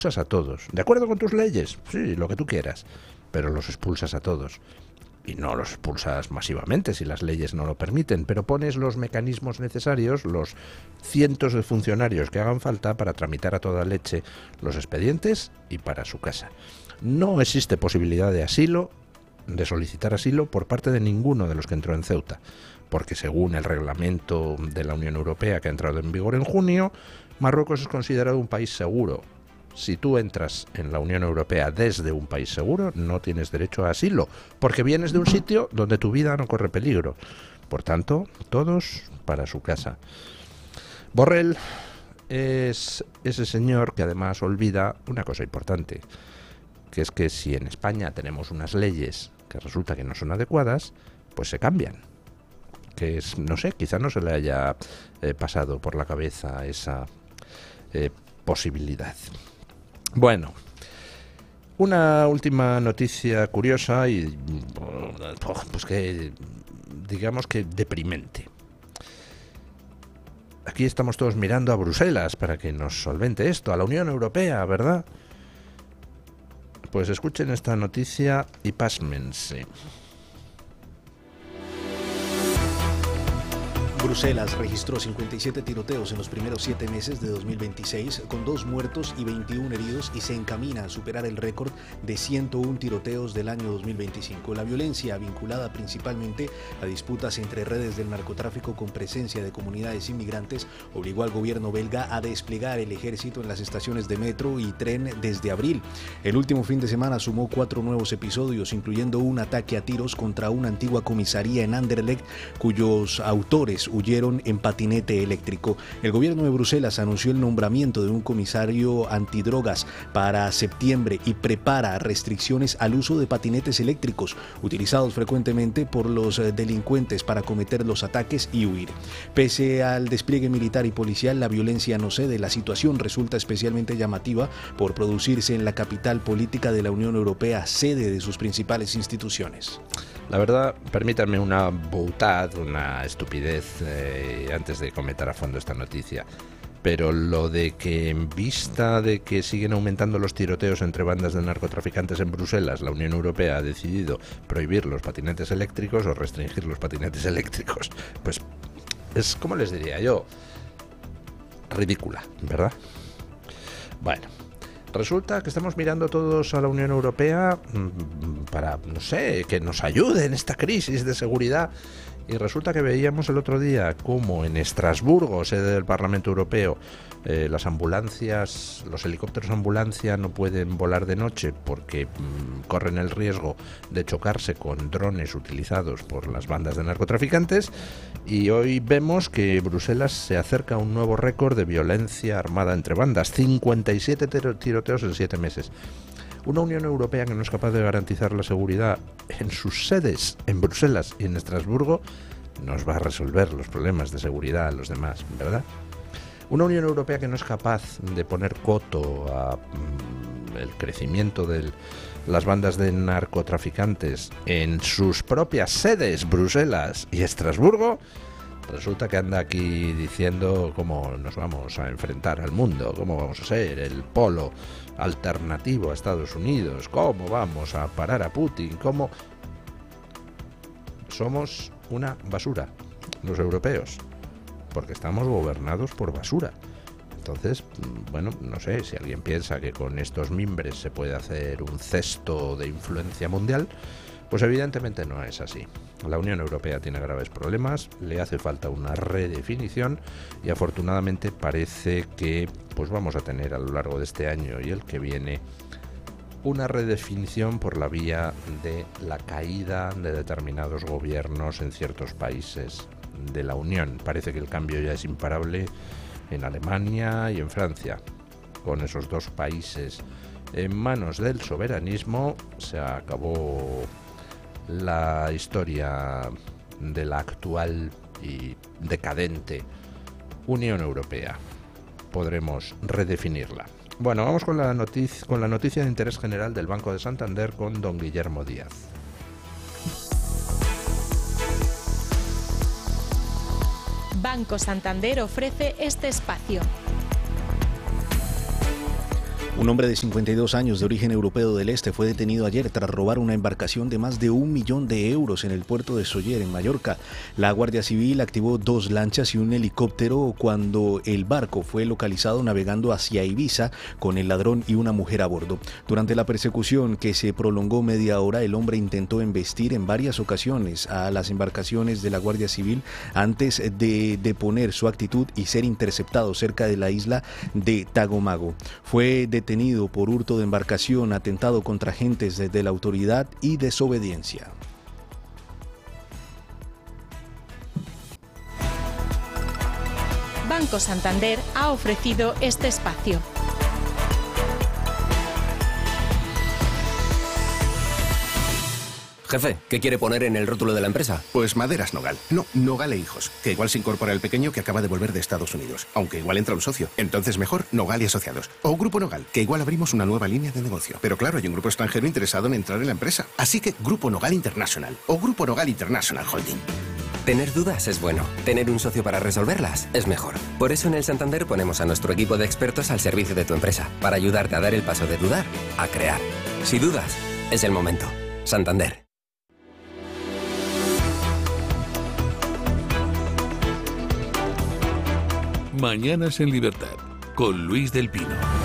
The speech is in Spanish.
expulsas a todos. ¿De acuerdo con tus leyes? Sí, lo que tú quieras. Pero los expulsas a todos. Y no los expulsas masivamente si las leyes no lo permiten, pero pones los mecanismos necesarios, los cientos de funcionarios que hagan falta para tramitar a toda leche los expedientes y para su casa. No existe posibilidad de asilo, de solicitar asilo por parte de ninguno de los que entró en Ceuta, porque según el reglamento de la Unión Europea que ha entrado en vigor en junio, Marruecos es considerado un país seguro. Si tú entras en la Unión Europea desde un país seguro, no tienes derecho a asilo, porque vienes de un sitio donde tu vida no corre peligro. Por tanto, todos para su casa. Borrell es ese señor que además olvida una cosa importante, que es que si en España tenemos unas leyes que resulta que no son adecuadas, pues se cambian. Que es, no sé, quizá no se le haya pasado por la cabeza esa posibilidad. Bueno, una última noticia curiosa y pues que digamos que deprimente. Aquí estamos todos mirando a Bruselas para que nos solvente esto, a la Unión Europea, ¿verdad? Pues escuchen esta noticia y pásmense. Bruselas registró 57 tiroteos en los primeros 7 meses de 2026, con 2 muertos y 21 heridos, y se encamina a superar el récord de 101 tiroteos del año 2025. La violencia, vinculada principalmente a disputas entre redes del narcotráfico con presencia de comunidades inmigrantes, obligó al gobierno belga a desplegar el ejército en las estaciones de metro y tren desde abril. El último fin de semana sumó 4 nuevos episodios, incluyendo un ataque a tiros contra una antigua comisaría en Anderlecht, cuyos autores huyeron en patinete eléctrico. El gobierno de Bruselas anunció el nombramiento de un comisario antidrogas para septiembre y prepara restricciones al uso de patinetes eléctricos, utilizados frecuentemente por los delincuentes para cometer los ataques y huir. Pese al despliegue militar y policial, la violencia no cede. La situación resulta especialmente llamativa por producirse en la capital política de la Unión Europea, sede de sus principales instituciones. La verdad, permítanme una boutade, una estupidez antes de comentar a fondo esta noticia. Pero lo de que en vista de que siguen aumentando los tiroteos entre bandas de narcotraficantes en Bruselas, la Unión Europea ha decidido prohibir los patinetes eléctricos o restringir los patinetes eléctricos, pues es, como les diría yo, ridícula, ¿verdad? Bueno. Resulta que estamos mirando todos a la Unión Europea para, no sé, que nos ayude en esta crisis de seguridad. Y resulta que veíamos el otro día cómo en Estrasburgo, sede del Parlamento Europeo, las ambulancias, los helicópteros ambulancia no pueden volar de noche porque corren el riesgo de chocarse con drones utilizados por las bandas de narcotraficantes. Y hoy vemos que Bruselas se acerca a un nuevo récord de violencia armada entre bandas, 57 tiroteos en 7 meses. Una Unión Europea que no es capaz de garantizar la seguridad en sus sedes, en Bruselas y en Estrasburgo, nos va a resolver los problemas de seguridad a los demás, ¿verdad? Una Unión Europea que no es capaz de poner coto a el crecimiento de las bandas de narcotraficantes en sus propias sedes, Bruselas y Estrasburgo, resulta que anda aquí diciendo cómo nos vamos a enfrentar al mundo, cómo vamos a ser el polo alternativo a Estados Unidos, cómo vamos a parar a Putin, cómo somos una basura, los europeos, porque estamos gobernados por basura. Entonces, bueno, no sé, si alguien piensa que con estos mimbres se puede hacer un cesto de influencia mundial, pues evidentemente no es así. La Unión Europea tiene graves problemas, le hace falta una redefinición y afortunadamente parece que pues vamos a tener a lo largo de este año y el que viene una redefinición por la vía de la caída de determinados gobiernos en ciertos países de la Unión. Parece que el cambio ya es imparable en Alemania y en Francia. Con esos dos países en manos del soberanismo se acabó la historia de la actual y decadente Unión Europea. Podremos redefinirla. Bueno, vamos con la noticia de interés general del Banco de Santander con don Guillermo Díaz. Banco Santander ofrece este espacio. Un hombre de 52 años de origen europeo del este fue detenido ayer tras robar una embarcación de más de 1 millón de euros en el puerto de Sóller, en Mallorca. La Guardia Civil activó 2 lanchas y un helicóptero cuando el barco fue localizado navegando hacia Ibiza con el ladrón y una mujer a bordo. Durante la persecución, que se prolongó media hora, el hombre intentó embestir en varias ocasiones a las embarcaciones de la Guardia Civil antes de deponer su actitud y ser interceptado cerca de la isla de Tagomago. Fue detenido por hurto de embarcación, atentado contra agentes de la autoridad y desobediencia. Banco Santander ha ofrecido este espacio. Jefe, ¿qué quiere poner en el rótulo de la empresa? Pues Maderas Nogal. No, Nogal e Hijos. Que igual se incorpora el pequeño que acaba de volver de Estados Unidos. Aunque igual entra un socio. Entonces mejor Nogal y Asociados. O Grupo Nogal, que igual abrimos una nueva línea de negocio. Pero claro, hay un grupo extranjero interesado en entrar en la empresa. Así que Grupo Nogal International. O Grupo Nogal International Holding. Tener dudas es bueno. Tener un socio para resolverlas es mejor. Por eso en el Santander ponemos a nuestro equipo de expertos al servicio de tu empresa. Para ayudarte a dar el paso de dudar a crear. Si dudas, es el momento. Santander. Mañanas en Libertad, con Luis del Pino.